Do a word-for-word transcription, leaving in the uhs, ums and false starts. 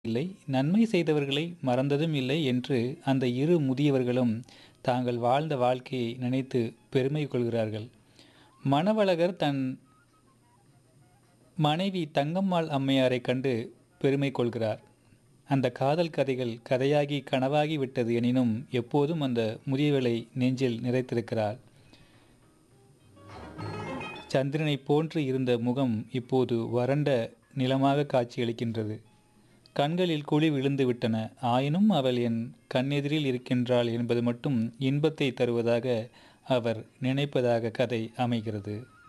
இல்லை, நன்மை செய்தவர்களை மறந்ததும் இல்லை என்று அந்த இரு முதியவர்களும் தாங்கள் வாழ்ந்த வாழ்க்கையை நினைத்து பெருமை கொள்கிறார்கள். மணவழகர் தன் மனைவி தங்கம்மாள் அம்மையாரைக் கண்டு பெருமை கொள்கிறார். அந்த காதல் கதைகள் கதையாகி கனவாகி விட்டது எனினும் எப்போதும் அந்த முதியவளை நெஞ்சில் நிறைத்திருக்கிறார். சந்திரனைப் போன்று இருந்த முகம் இப்போது வறண்ட நிலமாக காட்சியளிக்கின்றது. கண்களில் குழி விழுந்து விட்டன. ஆயினும் அவள் என் கண்ணெதிரில் இருக்கின்றாள் என்பது மட்டும் இன்பத்தை தருவதாக அவர் நினைப்பதாக கதை அமைகிறது.